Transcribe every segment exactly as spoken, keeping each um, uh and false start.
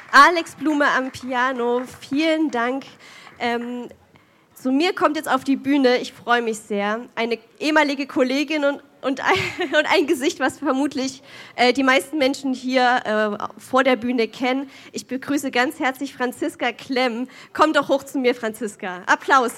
Alex Blume am Piano, vielen Dank. Ähm, zu mir kommt jetzt auf die Bühne, ich freue mich sehr, eine ehemalige Kollegin und, und, ein, und ein Gesicht, was vermutlich äh, die meisten Menschen hier äh, vor der Bühne kennen. Ich begrüße ganz herzlich Franziska Klemm. Komm doch hoch zu mir, Franziska. Applaus.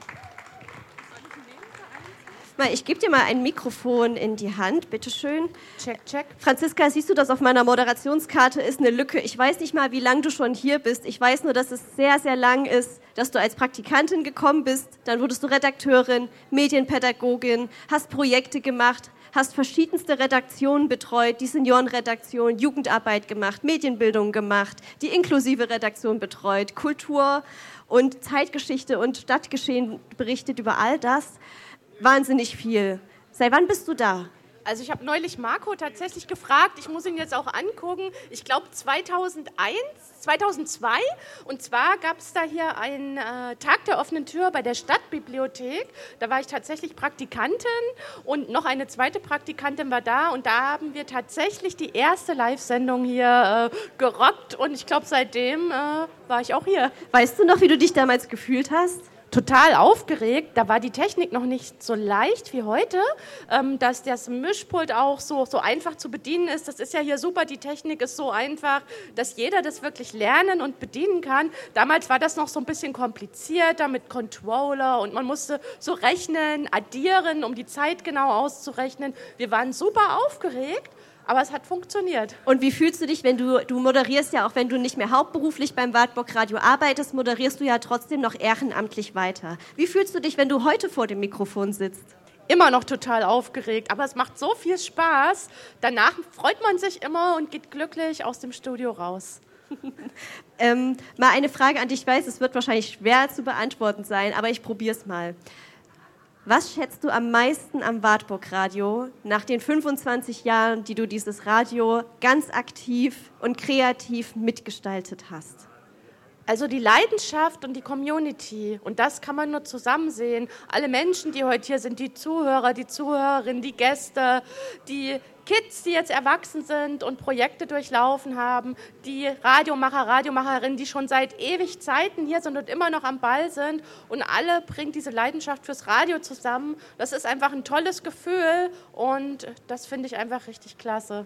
Ich gebe dir mal ein Mikrofon in die Hand, bitteschön. Check, check. Franziska, siehst du, dass auf meiner Moderationskarte ist eine Lücke? Ich weiß nicht mal, wie lange du schon hier bist. Ich weiß nur, dass es sehr, sehr lang ist, dass du als Praktikantin gekommen bist. Dann wurdest du Redakteurin, Medienpädagogin, hast Projekte gemacht, hast verschiedenste Redaktionen betreut, die Seniorenredaktion, Jugendarbeit gemacht, Medienbildung gemacht, die inklusive Redaktion betreut, Kultur und Zeitgeschichte und Stadtgeschehen berichtet über all das. Wahnsinnig viel. Seit wann bist du da? Also ich habe neulich Marco tatsächlich gefragt, ich muss ihn jetzt auch angucken, ich glaube zweitausendeins, zweitausendzwei, und zwar gab es da hier einen äh, Tag der offenen Tür bei der Stadtbibliothek, da war ich tatsächlich Praktikantin und noch eine zweite Praktikantin war da und da haben wir tatsächlich die erste Live-Sendung hier äh, gerockt und ich glaube seitdem äh, war ich auch hier. Weißt du noch, wie du dich damals gefühlt hast? Total aufgeregt, da war die Technik noch nicht so leicht wie heute, ähm, dass das Mischpult auch so, so einfach zu bedienen ist. Das ist ja hier super, die Technik ist so einfach, dass jeder das wirklich lernen und bedienen kann. Damals war das noch so ein bisschen komplizierter mit Controller und man musste so rechnen, addieren, um die Zeit genau auszurechnen. Wir waren super aufgeregt. Aber es hat funktioniert. Und wie fühlst du dich, wenn du, du moderierst ja auch, wenn du nicht mehr hauptberuflich beim Wartburg Radio arbeitest, moderierst du ja trotzdem noch ehrenamtlich weiter. Wie fühlst du dich, wenn du heute vor dem Mikrofon sitzt? Immer noch total aufgeregt, aber es macht so viel Spaß. Danach freut man sich immer und geht glücklich aus dem Studio raus. ähm, mal eine Frage an dich. Ich weiß, es wird wahrscheinlich schwer zu beantworten sein, aber ich probiere es mal. Was schätzt du am meisten am Wartburg Radio nach den fünfundzwanzig Jahren, die du dieses Radio ganz aktiv und kreativ mitgestaltet hast? Also die Leidenschaft und die Community, und das kann man nur zusammen sehen. Alle Menschen, die heute hier sind, die Zuhörer, die Zuhörerinnen, die Gäste, die Kids, die jetzt erwachsen sind und Projekte durchlaufen haben, die Radiomacher, Radiomacherinnen, die schon seit ewig Zeiten hier sind und immer noch am Ball sind, und alle bringen diese Leidenschaft fürs Radio zusammen. Das ist einfach ein tolles Gefühl und das finde ich einfach richtig klasse.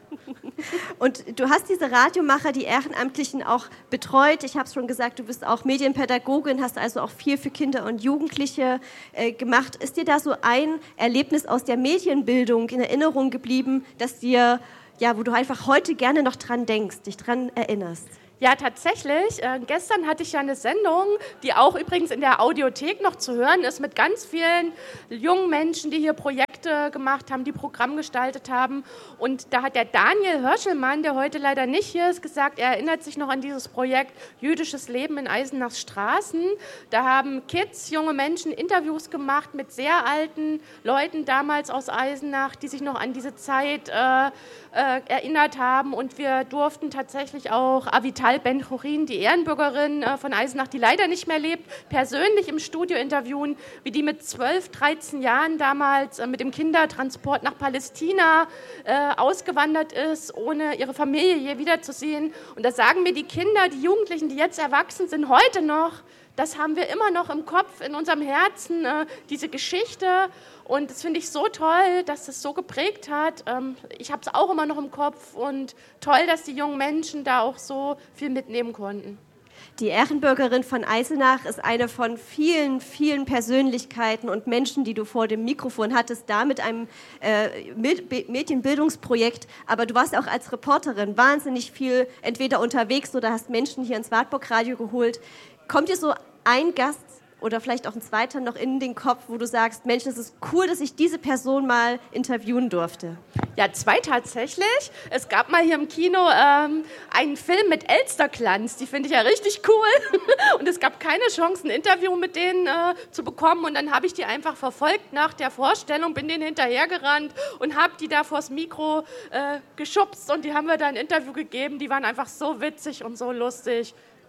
Und du hast diese Radiomacher, die Ehrenamtlichen auch betreut. Ich habe es schon gesagt, du bist auch Medienpädagogin, hast also auch viel für Kinder und Jugendliche äh, gemacht. Ist dir da so ein Erlebnis aus der Medienbildung in Erinnerung geblieben, das dir, ja, wo du einfach heute gerne noch dran denkst, dich dran erinnerst? Ja, tatsächlich. Äh, gestern hatte ich ja eine Sendung, die auch übrigens in der Audiothek noch zu hören ist, mit ganz vielen jungen Menschen, die hier Projekte gemacht haben, die Programm gestaltet haben. Und da hat der Daniel Hörschelmann, der heute leider nicht hier ist, gesagt, er erinnert sich noch an dieses Projekt Jüdisches Leben in Eisenachs Straßen. Da haben Kids, junge Menschen, Interviews gemacht mit sehr alten Leuten damals aus Eisenach, die sich noch an diese Zeit äh, äh, erinnert haben. Und wir durften tatsächlich auch Avital Ben-Chorin, die Ehrenbürgerin von Eisenach, die leider nicht mehr lebt, persönlich im Studio interviewen, wie die mit zwölf, dreizehn Jahren damals mit dem Kindertransport nach Palästina äh, ausgewandert ist, ohne ihre Familie je wiederzusehen. Und da sagen mir die Kinder, die Jugendlichen, die jetzt erwachsen sind, heute noch, das haben wir immer noch im Kopf, in unserem Herzen, äh, diese Geschichte. Und das finde ich so toll, dass das so geprägt hat. Ähm, ich habe es auch immer noch im Kopf und toll, dass die jungen Menschen da auch so viel mitnehmen konnten. Die Ehrenbürgerin von Eisenach ist eine von vielen, vielen Persönlichkeiten und Menschen, die du vor dem Mikrofon hattest, da mit einem äh, Medienbildungsprojekt. Aber du warst auch als Reporterin wahnsinnig viel entweder unterwegs oder hast Menschen hier ins Wartburg Radio geholt. Kommt dir so ein Gast oder vielleicht auch ein zweiter noch in den Kopf, wo du sagst, Mensch, es ist cool, dass ich diese Person mal interviewen durfte? Ja, zwei tatsächlich. Es gab mal hier im Kino ähm, einen Film mit Elsterglanz, die finde ich ja richtig cool. Und es gab keine Chance, ein Interview mit denen äh, zu bekommen. Und dann habe ich die einfach verfolgt nach der Vorstellung, bin denen hinterhergerannt und habe die da vors Mikro äh, geschubst. Und die haben mir da ein Interview gegeben. Die waren einfach so witzig und so lustig.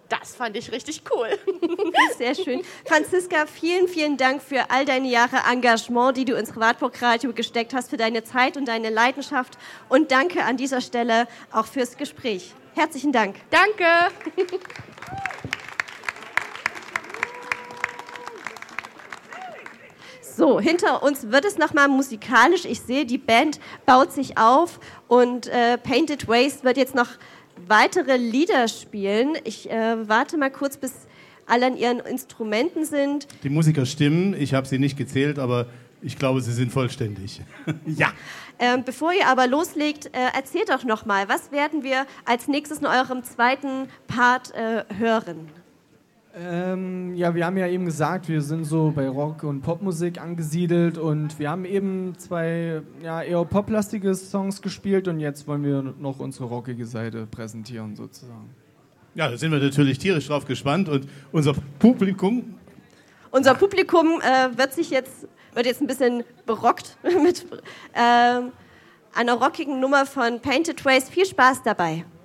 Das fand ich richtig cool. Sehr schön. Franziska, vielen, vielen Dank für all deine Jahre Engagement, die du ins Privatburgradio gesteckt hast, für deine Zeit und deine Leidenschaft. Und danke an dieser Stelle auch fürs Gespräch. Herzlichen Dank. Danke. So, hinter uns wird es nochmal musikalisch. Ich sehe, die Band baut sich auf und äh, Painted Waste wird jetzt noch weitere Lieder spielen. Ich äh, warte mal kurz, bis alle an ihren Instrumenten sind. Die Musiker stimmen, ich habe sie nicht gezählt, aber ich glaube, sie sind vollständig. Ja. Ähm, bevor ihr aber loslegt, äh, erzählt doch nochmal, was werden wir als nächstes in eurem zweiten Part äh, hören? Ähm, ja, wir haben ja eben gesagt, wir sind so bei Rock- und Popmusik angesiedelt und wir haben eben zwei ja, eher poplastige Songs gespielt und jetzt wollen wir noch unsere rockige Seite präsentieren sozusagen. Ja, da sind wir natürlich tierisch drauf gespannt und unser Publikum... Unser Publikum äh, wird sich jetzt, wird jetzt ein bisschen berockt mit äh, einer rockigen Nummer von Painted Waste. Viel Spaß dabei.